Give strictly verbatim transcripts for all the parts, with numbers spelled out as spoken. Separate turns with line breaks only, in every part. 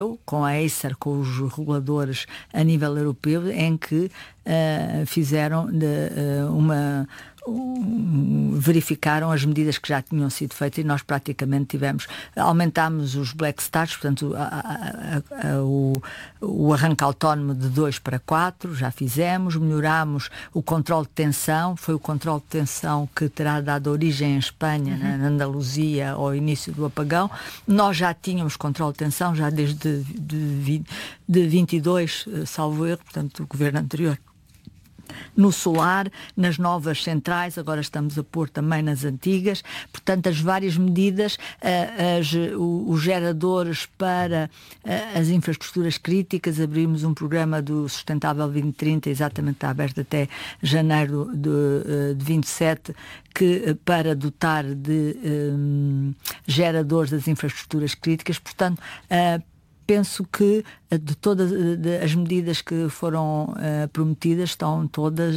com a Acer, com os reguladores a nível europeu, em que uh, fizeram de, uh, uma... Um, verificaram as medidas que já tinham sido feitas e nós praticamente tivemos, aumentámos os black starts, portanto a, a, a, a, o, o arranque autónomo de dois para quatro, já fizemos, melhorámos o controle de tensão, foi o controle de tensão que terá dado origem em Espanha, uhum. na Andaluzia, ao início do apagão. Nós já tínhamos controle de tensão já desde de, de vinte e dois, salvo erro, portanto o governo anterior, no solar, nas novas centrais, agora estamos a pôr também nas antigas, portanto as várias medidas, as, os geradores para as infraestruturas críticas, abrimos um programa do Sustentável vinte trinta, exatamente está aberto até janeiro de, de vinte e sete, que, para dotar de um, geradores das infraestruturas críticas, portanto uh, penso que de todas de, as medidas que foram uh, prometidas estão todas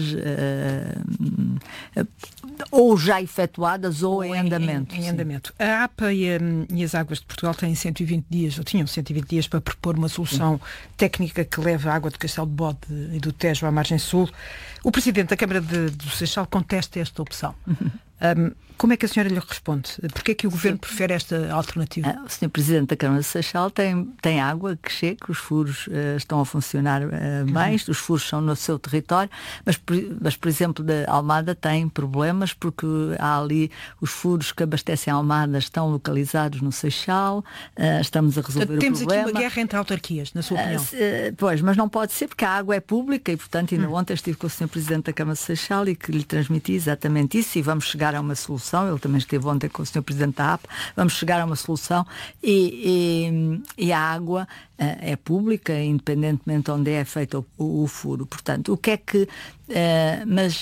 uh, uh, ou já efetuadas ou, ou em andamento.
Em, em andamento. A APA e, a, e as Águas de Portugal têm cento e vinte dias, ou tinham cento e vinte dias para propor uma solução sim. técnica que leve a água de Castelo de Bode e do Tejo à margem sul. O Presidente da Câmara de, do Seixal contesta esta opção. Um, como é que a senhora lhe responde? Porquê é que o Governo prefere esta alternativa?
Ah, o senhor Presidente da Câmara de Seixal tem, tem água que chega, os furos uh, estão a funcionar uh, bem, uhum. os furos são no seu território, mas, mas por exemplo, da Almada tem problemas porque há ali os furos que abastecem a Almada estão localizados no Seixal, uh, estamos a resolver
portanto,
o problema.
Temos aqui uma guerra entre autarquias, na sua opinião? Uh,
se, uh, pois, mas não pode ser porque a água é pública e, portanto, ainda hum. ontem estive com o senhor Presidente da Câmara de Seixal e que lhe transmiti exatamente isso e vamos chegar a uma solução. Ele também esteve ontem com o senhor Presidente da A P, vamos chegar a uma solução e, e, e a água uh, é pública, independentemente de onde é feito o, o furo. Portanto, o que é que... Uh, mas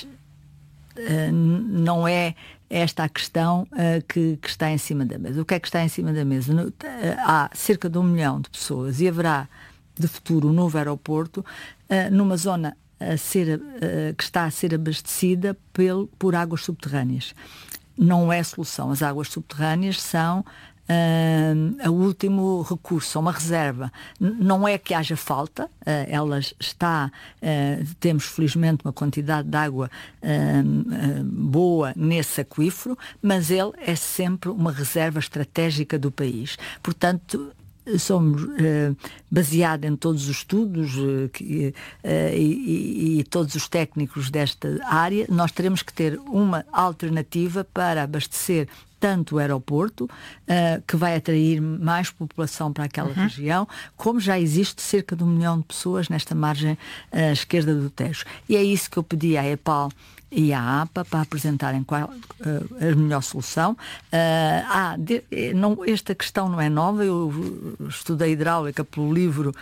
uh, não é esta a questão uh, que, que está em cima da mesa. O que é que está em cima da mesa? No, uh, há cerca de um milhão de pessoas e haverá, de futuro, um novo aeroporto uh, numa zona a ser, uh, que está a ser abastecida pel, por águas subterrâneas. Não é solução. As águas subterrâneas são uh, o último recurso, são uma reserva. N- não é que haja falta, uh, elas está, uh, temos felizmente uma quantidade de água uh, uh, boa nesse aquífero, mas ele é sempre uma reserva estratégica do país. Portanto, somos uh, baseados em todos os estudos uh, que, uh, e, e, e todos os técnicos desta área, nós teremos que ter uma alternativa para abastecer tanto o aeroporto, uh, que vai atrair mais população para aquela uhum. região, como já existe cerca de um milhão de pessoas nesta margem uh, esquerda do Tejo. E é isso que eu pedi à EPAL e à APA para apresentarem qual uh, a melhor solução. Uh, ah, de, não, esta questão não é nova, eu estudei hidráulica pelo livro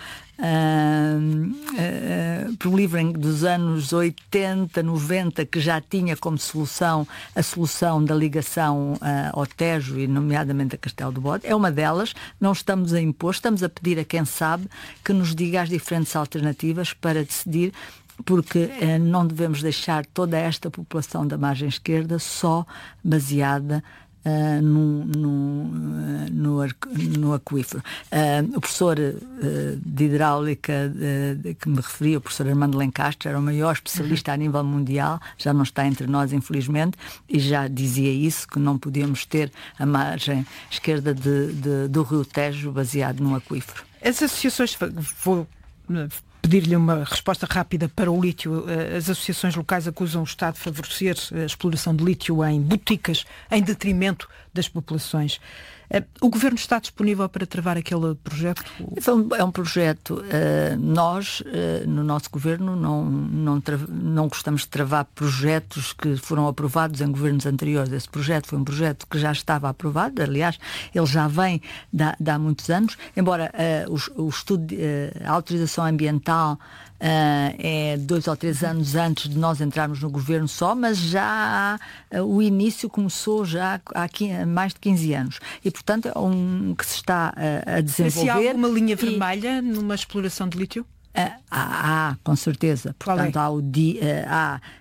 Uh, uh, pelo livro dos anos oitenta, noventa, que já tinha como solução a solução da ligação uh, ao Tejo e nomeadamente a Castelo de Bode. É uma delas, não estamos a impor, estamos a pedir a quem sabe que nos diga as diferentes alternativas para decidir, porque eh, não devemos deixar toda esta população da margem esquerda só baseada Uh, no, no, uh, no, no aquífero. Uh, o professor uh, de hidráulica uh, de que me referi, o professor Armando Lencastre, era o maior especialista uhum. a nível mundial, já não está entre nós, infelizmente, e já dizia isso, que não podíamos ter a margem esquerda de, de, do Rio Tejo baseado no aquífero.
As associações... Vou pedir-lhe uma resposta rápida para o lítio. As associações locais acusam o Estado de favorecer a exploração de lítio em boticas, em detrimento das populações. O Governo está disponível para travar aquele projeto?
É um projeto. Nós, no nosso Governo, não, não, tra- não gostamos de travar projetos que foram aprovados em governos anteriores. Esse projeto foi um projeto que já estava aprovado, aliás, ele já vem de, de há muitos anos, embora uh, o, o estudo, de, uh, a autorização ambiental Uh, é dois ou três anos antes de nós entrarmos no governo só, mas já uh, o início começou já há quinze, mais de quinze anos. E, portanto, é um que se está uh, a desenvolver.
Se há alguma linha vermelha e... numa exploração de lítio?
Uh, há, há, com certeza.
Qual
Portanto,
é?
há o di, uh, há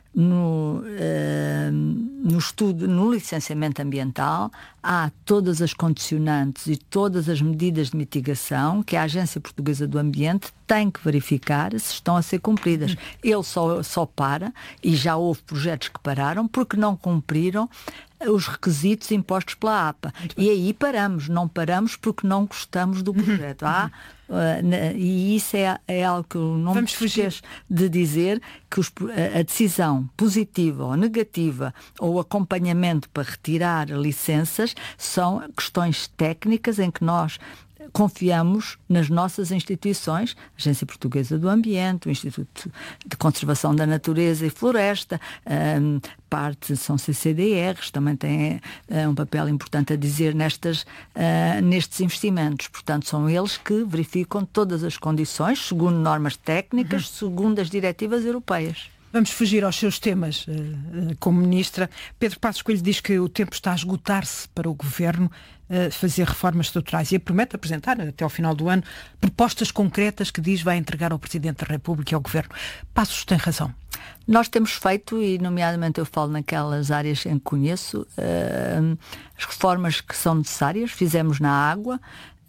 no, uh, no estudo, no licenciamento ambiental, há todas as condicionantes e todas as medidas de mitigação que a Agência Portuguesa do Ambiente tem que verificar se estão a ser cumpridas. Ele só, só para, e já houve projetos que pararam, porque não cumpriram os requisitos impostos pela A P A. E aí paramos, não paramos porque não gostamos do projeto. Há, uh, na, e isso é, é algo que eu não
Vamos
me esqueço de dizer, que os, a decisão positiva ou negativa ou o acompanhamento para retirar licenças são questões técnicas em que nós confiamos nas nossas instituições, a Agência Portuguesa do Ambiente, o Instituto de Conservação da Natureza e Floresta, um, parte são C C D Rs, também têm uh, um papel importante a dizer nestas, uh, nestes investimentos. Portanto, são eles que verificam todas as condições, segundo normas técnicas, uhum. segundo as diretivas europeias.
Vamos fugir aos seus temas como Ministra. Pedro Passos Coelho diz que o tempo está a esgotar-se para o Governo fazer reformas estruturais e promete apresentar, até ao final do ano, propostas concretas que diz vai entregar ao Presidente da República e ao Governo. Passos tem razão.
Nós temos feito, e nomeadamente eu falo naquelas áreas em que conheço, uh, as reformas que são necessárias. Fizemos na água,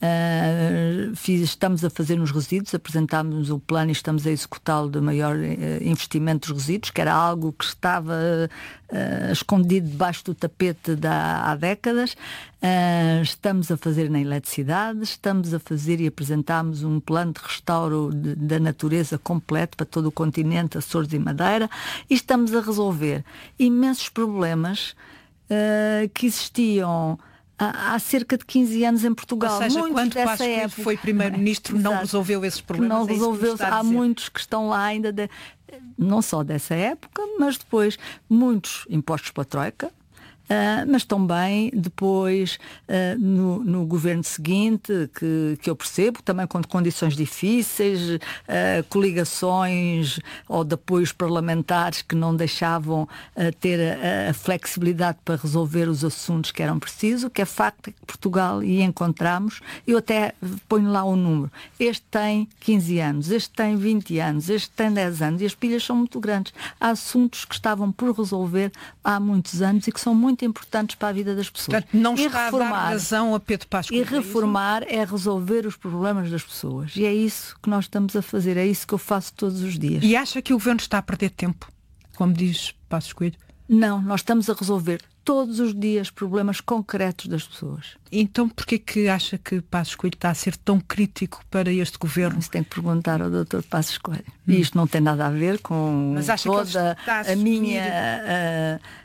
Uh, fiz, estamos a fazer nos resíduos, apresentámos o plano e estamos a executá-lo de maior uh, investimento dos resíduos, que era algo que estava uh, escondido debaixo do tapete de há, há décadas. Uh, estamos a fazer na eletricidade, estamos a fazer e apresentámos um plano de restauro de, da natureza completo para todo o continente, Açores e Madeira, e estamos a resolver imensos problemas uh, que existiam há cerca de quinze anos em Portugal.
Ou seja,
muitos
quando
dessa
Passos Coelho
época
foi Primeiro-Ministro, não resolveu esses problemas.
Não
é
resolveu. Há muitos que estão lá ainda, de, não só dessa época, mas depois muitos impostos pela Troika. Uh, mas também depois uh, no, no governo seguinte, que, que eu percebo, também com condições difíceis, uh, coligações ou de apoios parlamentares que não deixavam uh, ter a, a flexibilidade para resolver os assuntos que eram precisos. O que é facto é que Portugal, e encontramos, eu até ponho lá o número, este tem quinze anos, este tem vinte anos, este tem dez anos, e as pilhas são muito grandes. Há assuntos que estavam por resolver há muitos anos e que são muito importantes para a vida das pessoas.
Portanto, não
e
está
reformar,
a dar razão a Pedro Passos Coelho.
E reformar é, é resolver os problemas das pessoas. E é isso que nós estamos a fazer, é isso que eu faço todos os dias.
E acha que o Governo está a perder tempo, como diz Passos Coelho?
Não, nós estamos a resolver todos os dias problemas concretos das pessoas.
Então porquê que acha que Passos Coelho está a ser tão crítico para este Governo?
Isso tem que perguntar ao doutor Passos Coelho. Hum. E isto não tem nada a ver com toda a, a minha... A,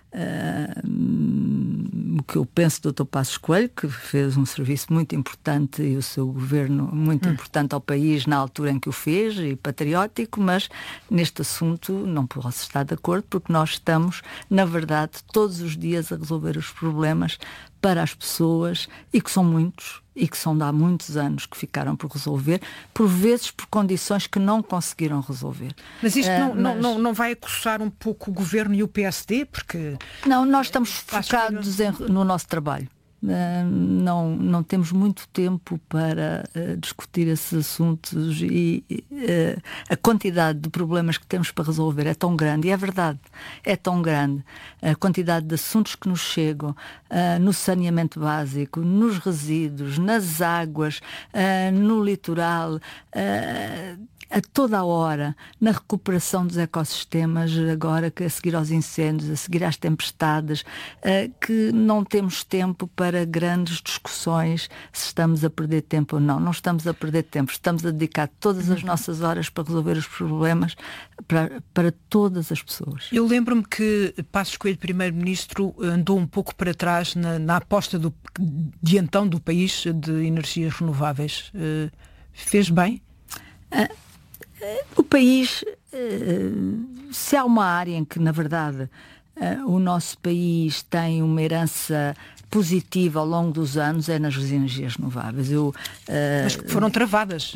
Uh, o que eu penso do doutor Passos Coelho, que fez um serviço muito importante e o seu governo muito hum. importante ao país na altura em que o fez, e patriótico, mas neste assunto não posso estar de acordo, porque nós estamos, na verdade, todos os dias a resolver os problemas para as pessoas, e que são muitos, e que são de há muitos anos que ficaram por resolver, por vezes por condições que não conseguiram resolver.
Mas isto uh, não, mas... Não, não vai acossar um pouco o Governo e o P S D? Porque...
Não, nós estamos focados em, no nosso trabalho. Uh, não, não temos muito tempo para uh, discutir esses assuntos, e uh, a quantidade de problemas que temos para resolver é tão grande, e é verdade, é tão grande a quantidade de assuntos que nos chegam uh, no saneamento básico, nos resíduos, nas águas, uh, no litoral, uh, a toda a hora, na recuperação dos ecossistemas, agora que a seguir aos incêndios, a seguir às tempestades, uh, que não temos tempo para grandes discussões se estamos a perder tempo ou não. Não estamos a perder tempo, estamos a dedicar todas as nossas horas para resolver os problemas para, para todas as pessoas.
Eu lembro-me que Passos Coelho, Primeiro-Ministro, andou um pouco para trás na, na aposta do, de então do país de energias renováveis. Uh, fez bem?
Uh, O país, se há uma área em que, na verdade, o nosso país tem uma herança positiva ao longo dos anos, é nas energias renováveis. Eu,
Mas que foram travadas.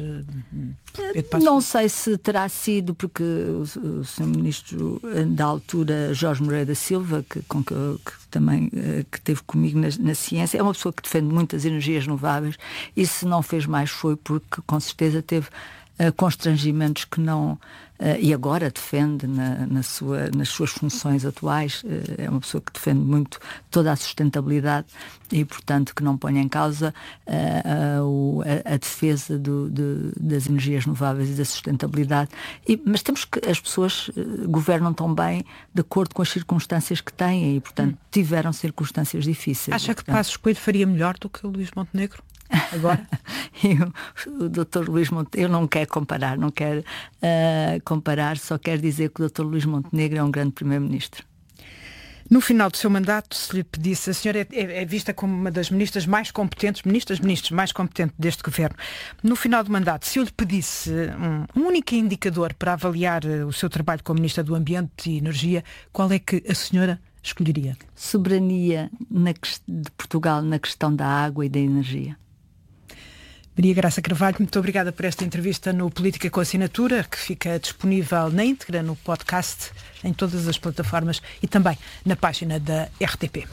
Não sei se terá sido porque o, o senhor Ministro da altura, Jorge Moreira da Silva, que, com que, que também que esteve comigo na, na ciência, é uma pessoa que defende muitas energias renováveis, e se não fez mais foi porque com certeza teve uh, constrangimentos que não... Uh, e agora defende na, na sua, nas suas funções atuais, uh, é uma pessoa que defende muito toda a sustentabilidade e, portanto, que não põe em causa uh, a, a defesa do, de, das energias renováveis e da sustentabilidade. E, mas temos que... As pessoas uh, governam tão bem de acordo com as circunstâncias que têm e, portanto, hum. tiveram circunstâncias difíceis.
Acha
e,
que
portanto...
Passos Coelho faria melhor do que o Luís Montenegro? Agora?
eu, o doutor Luís Montenegro, eu não quero comparar, não quero uh, comparar, só quero dizer que o doutor Luís Montenegro é um grande primeiro-ministro.
No final do seu mandato, se lhe pedisse, a senhora é, é, é vista como uma das ministras mais competentes, ministras, ministros mais competentes deste governo. No final do mandato, se eu lhe pedisse um, um único indicador para avaliar o seu trabalho como ministra do Ambiente e Energia, qual é que a senhora escolheria?
Soberania na, de Portugal na questão da água e da energia.
Maria Graça Carvalho, muito obrigada por esta entrevista no Política com Assinatura, que fica disponível na íntegra no podcast, em todas as plataformas e também na página da R T P.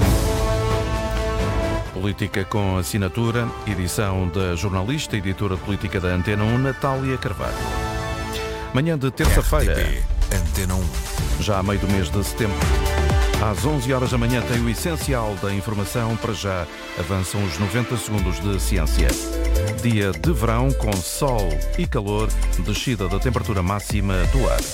Política com Assinatura, edição da jornalista e editora de política da Antena um, Natália Carvalho. Manhã de terça-feira,
R T P, Antena um.
Já a meio do mês de setembro. Às onze horas da manhã tem o essencial da informação. Para já avançam os noventa segundos de ciência. Dia de verão com sol e calor, descida da temperatura máxima do ar.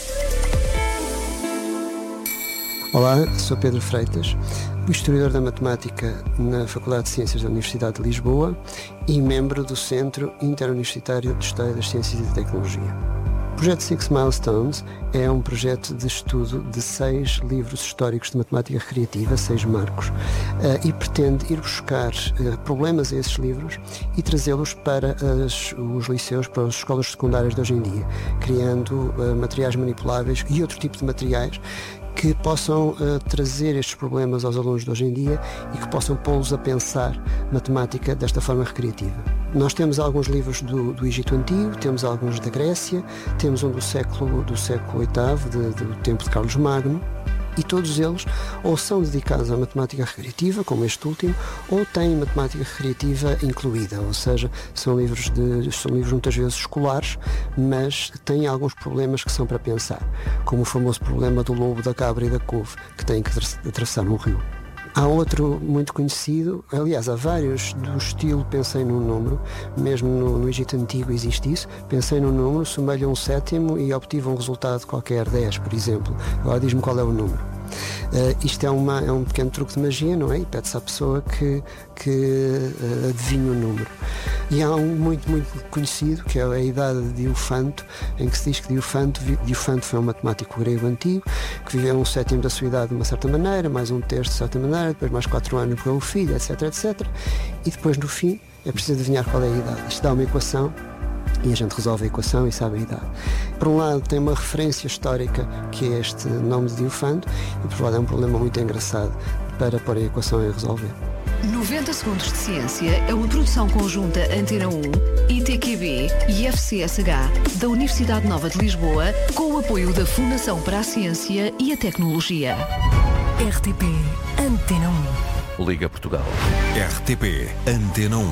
Olá, sou Pedro Freitas, historiador da matemática na Faculdade de Ciências da Universidade de Lisboa e membro do Centro Interuniversitário de História das Ciências e da Tecnologia. O projeto Six Milestones é um projeto de estudo de seis livros históricos de matemática recreativa, seis marcos, uh, e pretende ir buscar uh, problemas a esses livros e trazê-los para as, os liceus, para as escolas secundárias de hoje em dia, criando uh, materiais manipuláveis e outro tipo de materiais que possam uh, trazer estes problemas aos alunos de hoje em dia e que possam pô-los a pensar matemática desta forma recreativa. Nós temos alguns livros do, do Egito Antigo, temos alguns da Grécia, temos um do século, do século oitavo, de, do tempo de Carlos Magno, e todos eles ou são dedicados à matemática recreativa, como este último, ou têm matemática recreativa incluída, ou seja, são livros, de, são livros muitas vezes escolares, mas têm alguns problemas que são para pensar, como o famoso problema do lobo, da cabra e da couve, que têm que atravessar um rio. Há outro muito conhecido, aliás, há vários do estilo pensei num número, mesmo no, no Egito Antigo existe isso, pensei num número, somei-lhe um sétimo e obtive um resultado qualquer, dez, por exemplo. Agora diz-me qual é o número. Uh, isto é, uma, é um pequeno truque de magia, não é? E pede-se à pessoa que, que uh, adivinhe o número. E há um muito, muito conhecido, que é a Idade de Diofanto, em que se diz que Diofanto, Diofanto foi um matemático grego antigo, que viveu um sétimo da sua idade de uma certa maneira, mais um terço de certa maneira, depois mais quatro anos com o filho, etc, etcétera. E depois, no fim, é preciso adivinhar qual é a idade. Isto dá uma equação, e a gente resolve a equação e sabe a idade. Por um lado tem uma referência histórica que é este nome de Diofanto e por outro lado é um problema muito engraçado para pôr a equação e resolver.
noventa segundos de ciência é uma produção conjunta Antena um, I T Q B e F C S H da Universidade Nova de Lisboa com o apoio da Fundação para a Ciência e a Tecnologia.
R T P Antena um.
Liga Portugal.
R T P Antena um.